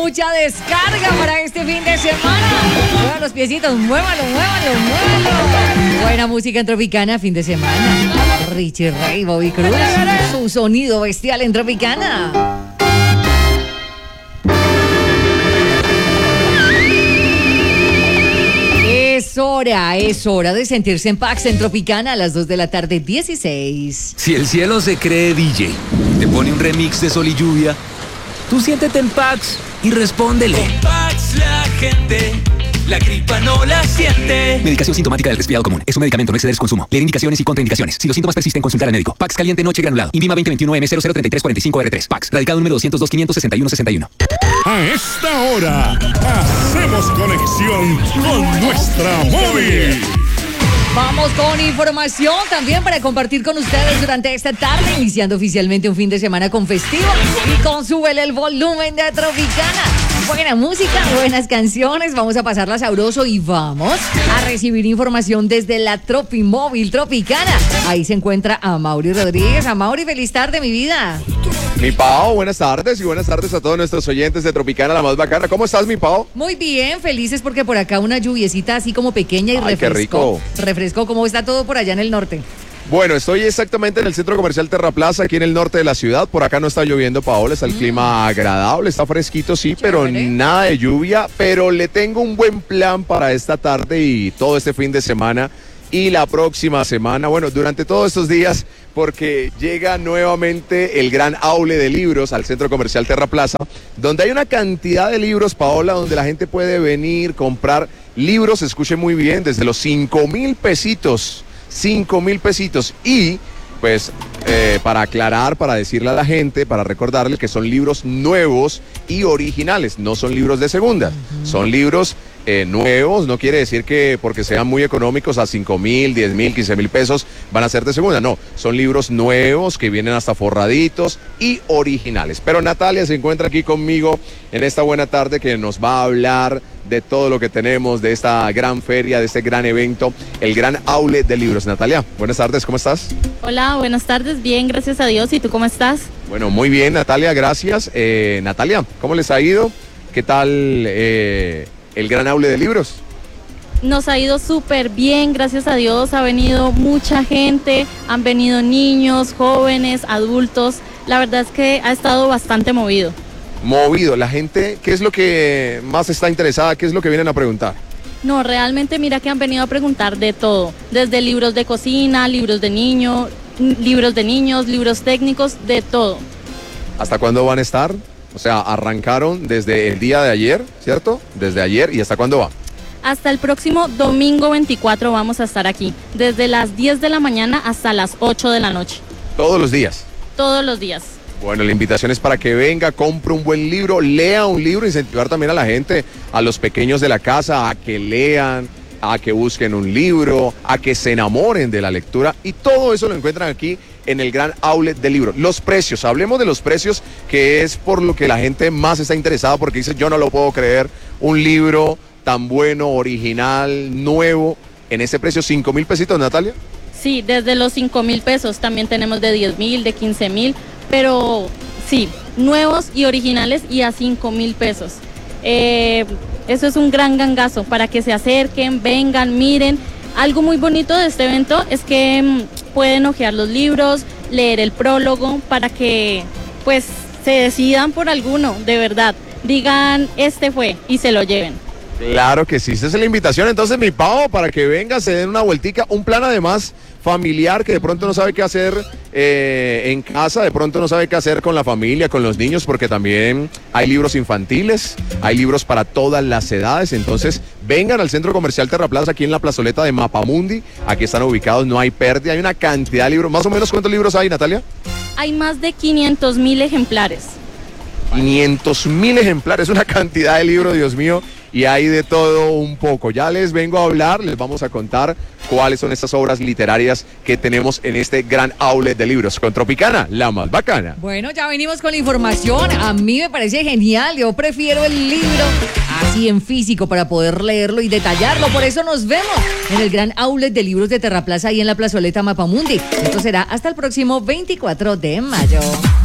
mucha descarga para este fin de semana. Muevan los piecitos, muévalo. Buena música en Tropicana, fin de semana. Richie Ray, Bobby Cruz, su sonido bestial en Tropicana. Es hora de sentirse en Pax en Tropicana a las 2 de la tarde, 16. Si el cielo se cree DJ, te pone un remix de Sol y Lluvia, tú siéntete en Pax y respóndele. Con Pax la gente, la gripa no la siente. Medicación sintomática del resfriado común. Es un medicamento, no exceder su consumo. Leer indicaciones y contraindicaciones. Si los síntomas persisten, consultar al médico. Pax caliente noche granulado. Invima 2021M003345R3. Pax. Radical número 202-561-61. A esta hora, hacemos conexión con nuestra móvil. Vamos con información también para compartir con ustedes durante esta tarde, iniciando oficialmente un fin de semana con festivo y con súbele el volumen de Tropicana. Buena música, buenas canciones, vamos a pasarla sabroso y vamos a recibir información desde la Tropimóvil Tropicana. Ahí se encuentra Amaury Rodríguez. Amaury, feliz tarde, mi vida. Mi Pao, buenas tardes y buenas tardes a todos nuestros oyentes de Tropicana, la más bacana. ¿Cómo estás, mi Pao? Muy bien, felices porque por acá una lluviecita así como pequeña y Ay, qué rico. Refrescó. ¿Cómo está todo por allá en el norte? Bueno, estoy exactamente en el centro comercial Terraplaza, aquí en el norte de la ciudad. Por acá no está lloviendo, Paola, está el clima agradable, está fresquito, sí, pero nada de lluvia. Pero le tengo un buen plan para esta tarde y todo este fin de semana y la próxima semana. Bueno, durante todos estos días, porque llega nuevamente el gran aule de libros al centro comercial Terraplaza, donde hay una cantidad de libros, Paola, donde la gente puede venir, comprar libros, escuche muy bien, desde los 5,000 pesitos. 5,000 pesitos y pues para aclarar, para decirle a la gente, para recordarle que son libros nuevos y originales, no son libros de segunda, son libros nuevos. No quiere decir que porque sean muy económicos a 5,000, 10,000, 15,000 pesos van a ser de segunda, no, son libros nuevos que vienen hasta forraditos y originales. Pero Natalia se encuentra aquí conmigo en esta buena tarde que nos va a hablar de todo lo que tenemos, de esta gran feria, de este gran evento, el gran aule de libros. Natalia, buenas tardes, ¿cómo estás? Hola, buenas tardes, bien, gracias a Dios. ¿Y tú cómo estás? Bueno, muy bien, Natalia, gracias. Natalia, ¿cómo les ha ido? ¿Qué tal el gran aule de libros? Nos ha ido súper bien, gracias a Dios. Ha venido mucha gente, han venido niños, jóvenes, adultos. La verdad es que ha estado bastante movido. Movido, la gente, ¿qué es lo que más está interesada? ¿Qué es lo que vienen a preguntar? No, realmente mira que han venido a preguntar de todo, desde libros de cocina, libros de niños, libros técnicos, de todo. ¿Hasta cuándo van a estar? O sea, arrancaron desde el día de ayer, ¿cierto? Desde ayer, ¿y hasta cuándo va? Hasta el próximo domingo 24 vamos a estar aquí, desde las 10 de la mañana hasta las 8 de la noche. ¿Todos los días? Todos los días. Bueno, la invitación es para que venga, compre un buen libro, lea un libro, incentivar también a la gente, a los pequeños de la casa, a que lean, a que busquen un libro, a que se enamoren de la lectura, y todo eso lo encuentran aquí en el gran outlet del libro. Los precios, hablemos de los precios, que es por lo que la gente más está interesada, porque dice, yo no lo puedo creer, un libro tan bueno, original, nuevo, en ese precio, 5,000 pesitos, Natalia. Sí, desde los 5,000 pesos, también tenemos de 10,000, de 15,000, pero sí, nuevos y originales y a 5,000 pesos. Eso es un gran gangazo para que se acerquen, vengan, miren. Algo muy bonito de este evento es que pueden hojear los libros, leer el prólogo para que pues se decidan por alguno, de verdad. Digan, este fue, y se lo lleven. Claro que sí, esa es la invitación. Entonces, mi Pao, para que venga, se den una vueltica, un plan además familiar que de pronto no sabe qué hacer en casa, de pronto no sabe qué hacer con la familia, con los niños, porque también hay libros infantiles, hay libros para todas las edades. Entonces, vengan al Centro Comercial Terraplaza, aquí en la plazoleta de Mapamundi, aquí están ubicados, no hay pérdida, hay una cantidad de libros. Más o menos, ¿cuántos libros hay, Natalia? Hay más de 500,000 ejemplares. 500,000 ejemplares, una cantidad de libros, Dios mío, y hay de todo un poco. Ya les vengo a hablar, les vamos a contar cuáles son estas obras literarias que tenemos en este gran outlet de libros con Tropicana, la más bacana. Bueno, ya venimos con la información. A mí me parece genial, yo prefiero el libro así en físico para poder leerlo y detallarlo. Por eso nos vemos en el gran outlet de libros de Terraplaza y en la plazoleta Mapamundi. Esto será hasta el próximo 24 de mayo.